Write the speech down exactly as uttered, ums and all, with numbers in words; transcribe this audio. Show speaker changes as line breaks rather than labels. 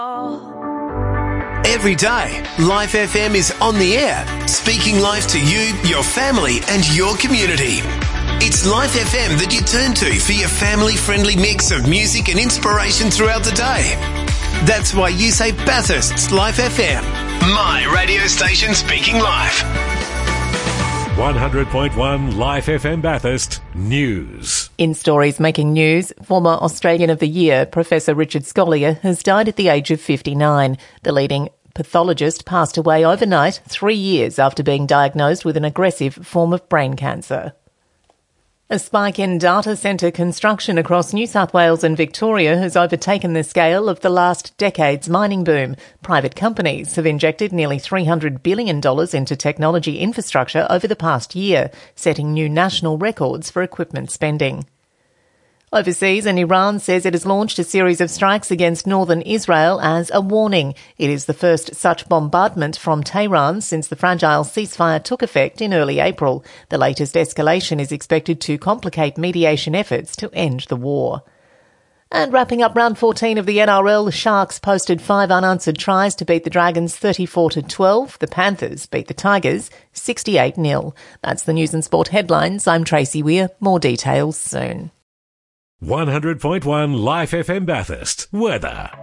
Every day, Life F M is on the air, speaking life to you, your family and your community. It's Life F M that you turn to for your family-friendly mix of music and inspiration throughout the day. That's why you say Bathurst's Life F M, my radio station speaking life.
one hundred point one Life F M Bathurst News.
In stories making news, former Australian of the Year, Professor Richard Scolyer, has died at the age of fifty-nine. The leading pathologist passed away overnight, three years after being diagnosed with an aggressive form of brain cancer. A spike in data centre construction across New South Wales and Victoria has overtaken the scale of the last decade's mining boom. Private companies have injected nearly three hundred billion dollars into technology infrastructure over the past year, setting new national records for equipment spending. Overseas, and Iran says it has launched a series of strikes against northern Israel as a warning. It is the first such bombardment from Tehran since the fragile ceasefire took effect in early April. The latest escalation is expected to complicate mediation efforts to end the war. And wrapping up round fourteen of the N R L, the Sharks posted five unanswered tries to beat the Dragons thirty-four to twelve. The Panthers beat the Tigers sixty-eight nil. That's the news and sport headlines. I'm Tracy Weir. More details soon.
one hundred point one Life F M Bathurst. Weather.